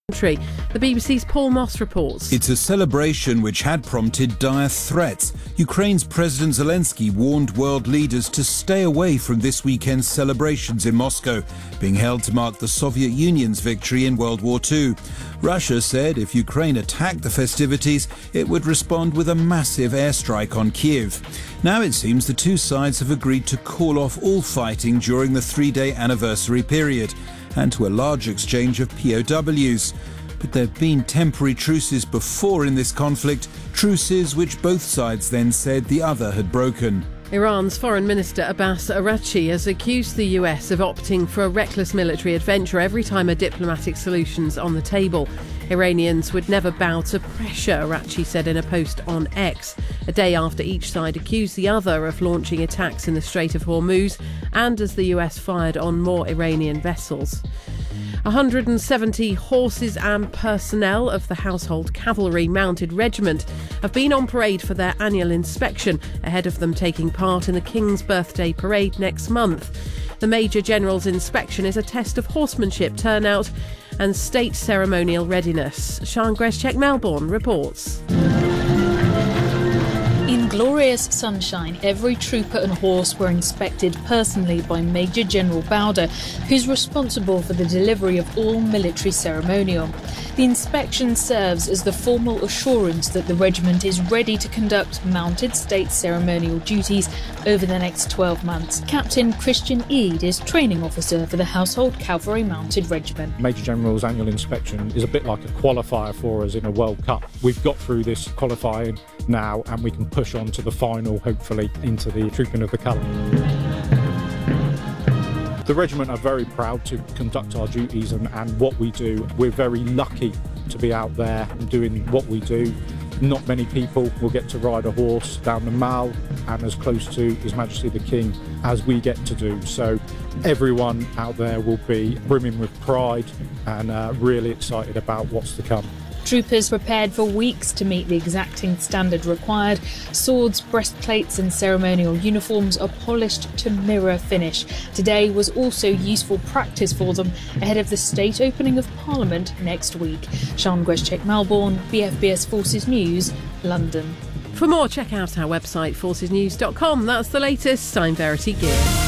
The BBC's Paul Moss reports. It's a celebration which had prompted dire threats. Ukraine's President Zelensky warned world leaders to stay away from this weekend's celebrations in Moscow, being held to mark the Soviet Union's victory in World War II. Russia said if Ukraine attacked the festivities, it would respond with a massive airstrike on Kyiv. Now it seems the two sides have agreed to call off all fighting during the three-day anniversary period, and to a large exchange of POWs. But there have been temporary truces before in this conflict, truces which both sides then said the other had broken. Iran's Foreign Minister Abbas Araghchi has accused the US of opting for a reckless military adventure every time a diplomatic solution's on the table. Iranians would never bow to pressure, Araghchi said in a post on X, a day after each side accused the other of launching attacks in the Strait of Hormuz and as the US fired on more Iranian vessels. 170 horses and personnel of the Household Cavalry Mounted Regiment have been on parade for their annual inspection ahead of them taking part in the King's Birthday Parade next month. The Major General's inspection is a test of horsemanship, turnout and state ceremonial readiness. Sian Greszczek, Melbourne, reports. In glorious sunshine, every trooper and horse were inspected personally by Major General Bowder, who's responsible for the delivery of all military ceremonial. The inspection serves as the formal assurance that the regiment is ready to conduct mounted state ceremonial duties over the next 12 months. Captain Christian Eade is training officer for the Household Cavalry Mounted Regiment. Major General's annual inspection is a bit like a qualifier for us in a World Cup. We've got through this qualifying now and we can push on to the final, hopefully, into the Trooping of the Colour. The regiment are very proud to conduct our duties and what we do. We're very lucky to be out there doing what we do. Not many people will get to ride a horse down the Mall and as close to His Majesty the King as we get to do. So everyone out there will be brimming with pride and really excited about what's to come. Troopers prepared for weeks to meet the exacting standard required. Swords, breastplates and ceremonial uniforms are polished to mirror finish. Today was also useful practice for them ahead of the state opening of Parliament next week. Sian Greszczek, Melbourne, BFBS Forces News, London. For more, check out our website forcesnews.com. That's the latest. I'm Verity Gear.